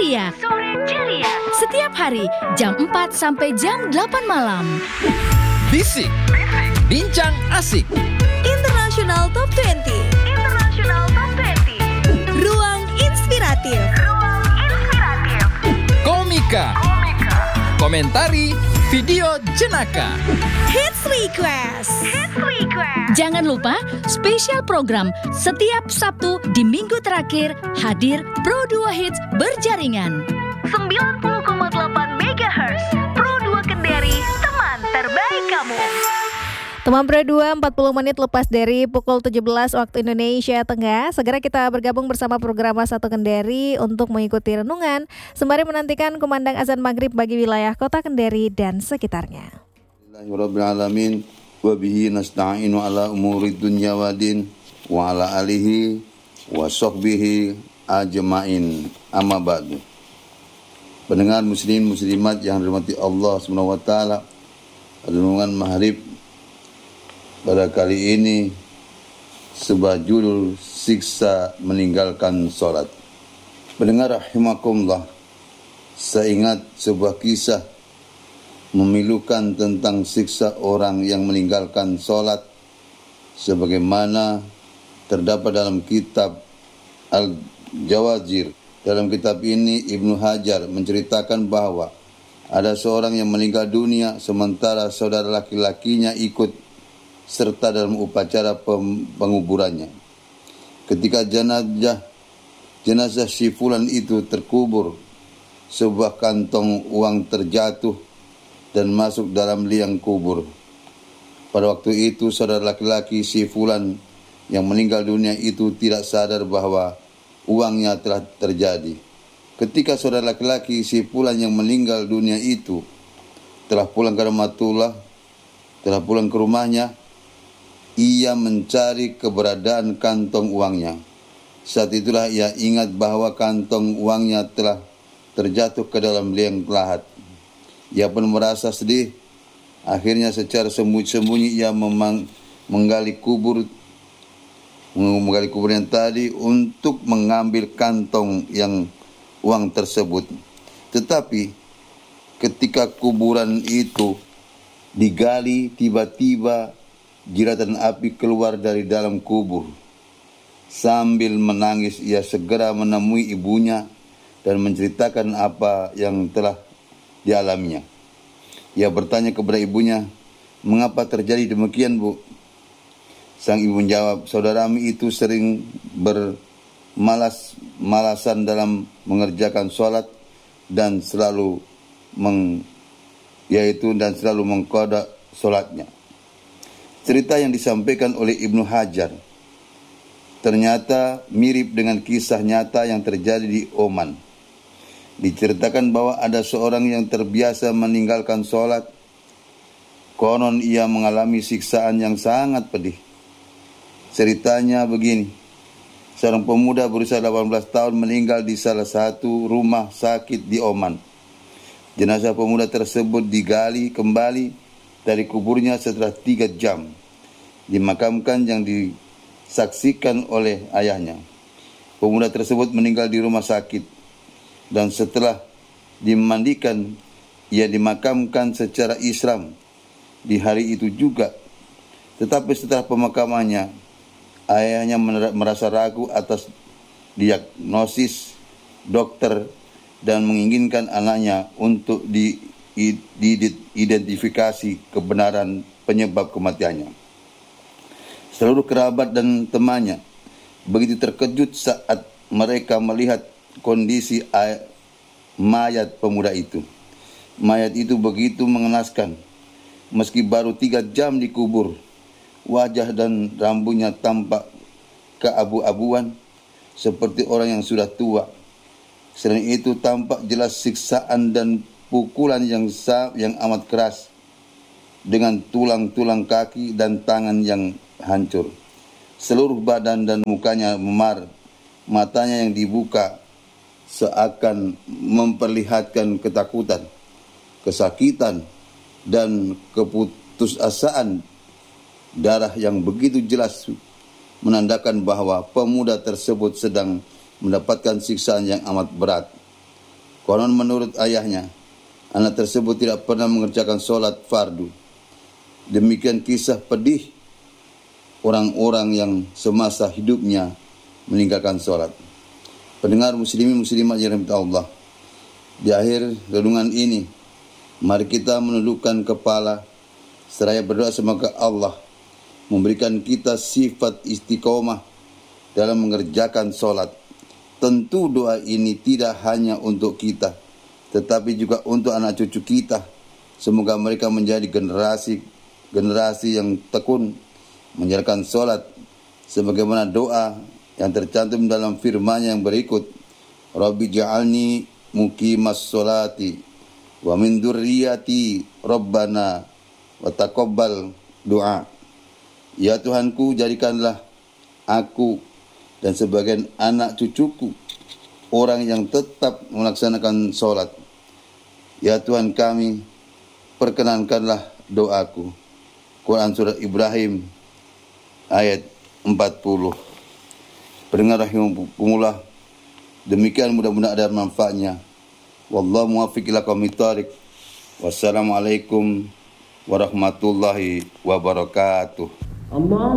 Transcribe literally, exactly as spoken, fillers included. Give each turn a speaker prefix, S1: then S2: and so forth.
S1: ceria. Sore ceria. Setiap hari jam empat sampai jam delapan malam.
S2: Bisik. Bincang asik.
S3: International Top dua puluh.
S4: International Top dua puluh.
S3: Ruang inspiratif.
S4: Ruang inspiratif.
S2: Komika.
S4: Komika.
S2: Komentari video jenaka.
S3: Hits Request.
S4: Hits Request.
S1: Jangan lupa spesial program setiap Sabtu di minggu terakhir hadir Pro dua Hits berjaringan.
S4: sembilan puluh koma delapan megahertz. Pro dua Kendari, teman terbaik kamu.
S3: Teman Pro dua, empat puluh menit lepas dari pukul tujuh belas waktu Indonesia Tengah. Segera kita bergabung bersama program satu Kendari untuk mengikuti renungan sembari menantikan kumandang azan maghrib bagi wilayah kota Kendari dan sekitarnya.
S5: Alhamdulillahirrabbilalamin. Wa bihi nasta'inu ala umuri dunya wa din wa ala alihi wa sahbihi ajma'in. Amma ba'du. Pendengar muslim muslimat yang dirahmati Allah Subhanahu wa taala, renungan maghrib pada kali ini sebuah judul siksa meninggalkan salat. Pendengar rahimakumullah, saya ingat sebuah kisah memilukan tentang siksa orang yang meninggalkan salat sebagaimana terdapat dalam kitab Al-Jawazir. Dalam kitab ini Ibnu Hajar menceritakan bahwa ada seorang yang meninggal dunia sementara saudara laki-lakinya ikut serta dalam upacara penguburannya. Ketika jenazah jenazah si fulan itu terkubur, sebuah kantong uang terjatuh dan masuk dalam liang kubur. Pada waktu itu saudara laki-laki si fulan yang meninggal dunia itu tidak sadar bahwa uangnya telah terjadi. Ketika saudara laki-laki si fulan yang meninggal dunia itu telah pulang ke rahmatullah, telah pulang ke rumahnya, ia mencari keberadaan kantong uangnya. Saat itulah ia ingat bahwa kantong uangnya telah terjatuh ke dalam liang lahat. Ia pun merasa sedih. Akhirnya secara sembunyi-sembunyi ia memang, menggali kubur menggali kubur yang tadi untuk mengambil kantong yang uang tersebut. Tetapi ketika kuburan itu digali, tiba-tiba jeratan api keluar dari dalam kubur. Sambil menangis ia segera menemui ibunya dan menceritakan apa yang telah dialaminya. Ia bertanya kepada ibunya, "Mengapa terjadi demikian, Bu?" Sang ibu menjawab, "Saudaramu itu sering bermalas-malasan dalam mengerjakan sholat dan selalu meng, yaitu dan selalu mengqada sholatnya." Cerita yang disampaikan oleh Ibnu Hajar ternyata mirip dengan kisah nyata yang terjadi di Oman. Diceritakan bahwa ada seorang yang terbiasa meninggalkan sholat. Konon ia mengalami siksaan yang sangat pedih. Ceritanya begini. Seorang pemuda berusia delapan belas tahun meninggal di salah satu rumah sakit di Oman. Jenazah pemuda tersebut digali kembali dari kuburnya setelah tiga jam. Dimakamkan yang disaksikan oleh ayahnya. Pemuda tersebut meninggal di rumah sakit. Dan setelah dimandikan, ia dimakamkan secara Islam di hari itu juga. Tetapi setelah pemakamannya, ayahnya merasa ragu atas diagnosis dokter dan menginginkan anaknya untuk diidentifikasi kebenaran penyebab kematiannya. Seluruh kerabat dan temannya begitu terkejut saat mereka melihat kondisi mayat pemuda itu. Mayat itu begitu mengenaskan. Meski baru tiga jam dikubur, wajah dan rambutnya tampak keabu-abuan seperti orang yang sudah tua. Selain itu tampak jelas siksaan dan pukulan yang yang amat keras dengan tulang-tulang kaki dan tangan yang hancur. Seluruh badan dan mukanya memar, matanya yang dibuka seakan memperlihatkan ketakutan, kesakitan, dan keputusasaan. Darah yang begitu jelas menandakan bahwa pemuda tersebut sedang mendapatkan siksaan yang amat berat. Konon menurut ayahnya, anak tersebut tidak pernah mengerjakan sholat fardu. Demikian kisah pedih orang-orang yang semasa hidupnya meninggalkan sholat. Pendengar muslimin muslimat yang dirahmati Allah, di akhir renungan ini, mari kita menundukkan kepala seraya berdoa semoga Allah memberikan kita sifat istiqomah dalam mengerjakan sholat. Tentu doa ini tidak hanya untuk kita, tetapi juga untuk anak cucu kita. Semoga mereka menjadi generasi generasi yang tekun menjalankan sholat, sebagaimana doa yang tercantum dalam firman-Nya yang berikut, Rabbi ja'alni muqimas sholati wa min dzurriyyati rabbana wa taqabbal doa. Ya Tuhanku, jadikanlah aku dan sebagian anak cucuku orang yang tetap melaksanakan sholat. Ya Tuhan kami, perkenankanlah doaku. Quran Surat Ibrahim ayat empat puluh. Pendengar rahimakumullah, demikian mudah-mudahan ada manfaatnya. Wallahu muwaffiq ila aqwamit thoriq. Wassalamualaikum warahmatullahi wabarakatuh.
S6: Allah